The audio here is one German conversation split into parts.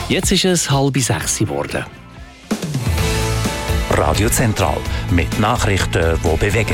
Jetzt ist es 5:30 geworden. Radio Zentral mit Nachrichten, die bewegen.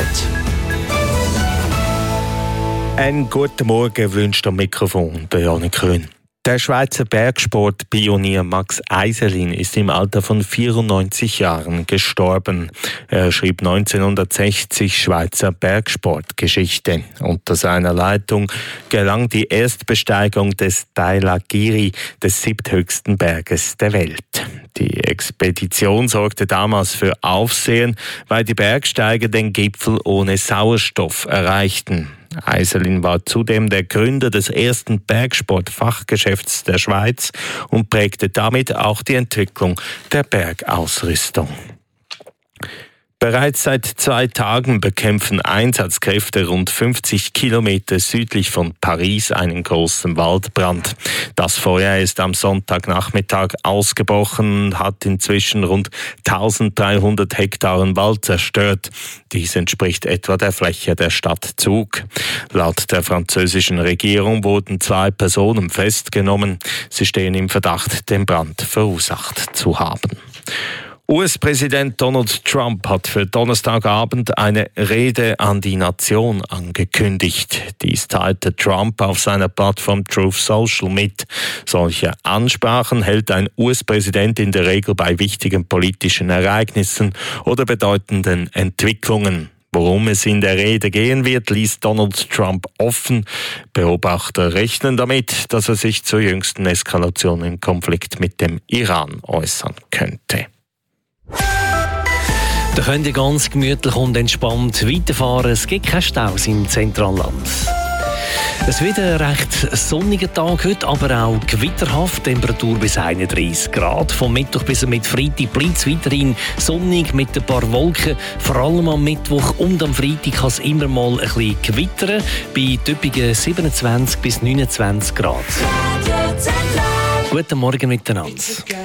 Einen guten Morgen wünscht am Mikrofon der Janik Köhn. Der Schweizer Bergsportpionier Max Eiselin ist im Alter von 94 Jahren gestorben. Er schrieb 1960 Schweizer Bergsportgeschichte. Unter seiner Leitung gelang die Erstbesteigung des Dhaulagiri, des 7. Berges der Welt. Die Expedition sorgte damals für Aufsehen, weil die Bergsteiger den Gipfel ohne Sauerstoff erreichten. Eiselin war zudem der Gründer des ersten Bergsport-Fachgeschäfts der Schweiz und prägte damit auch die Entwicklung der Bergausrüstung. Bereits seit 2 Tagen bekämpfen Einsatzkräfte rund 50 Kilometer südlich von Paris einen großen Waldbrand. Das Feuer ist am Sonntagnachmittag ausgebrochen und hat inzwischen rund 1300 Hektaren Wald zerstört. Dies entspricht etwa der Fläche der Stadt Zug. Laut der französischen Regierung wurden 2 Personen festgenommen. Sie stehen im Verdacht, den Brand verursacht zu haben. US-Präsident Donald Trump hat für Donnerstagabend eine Rede an die Nation angekündigt. Dies teilte Trump auf seiner Plattform Truth Social mit. Solche Ansprachen hält ein US-Präsident in der Regel bei wichtigen politischen Ereignissen oder bedeutenden Entwicklungen. Worum es in der Rede gehen wird, ließ Donald Trump offen. Beobachter rechnen damit, dass er sich zur jüngsten Eskalation im Konflikt mit dem Iran äußern könnte. Da könnt ihr ganz gemütlich und entspannt weiterfahren. Es gibt keine Staus im Zentralland. Es wird ein recht sonniger Tag heute, aber auch gewitterhaft. Temperatur bis 31 Grad. Vom Mittwoch bis mit Freitag bleibt es weiterhin sonnig mit ein paar Wolken. Vor allem am Mittwoch und am Freitag kann es immer mal ein bisschen gewittern. Bei typischen 27 bis 29 Grad. Guten Morgen miteinander.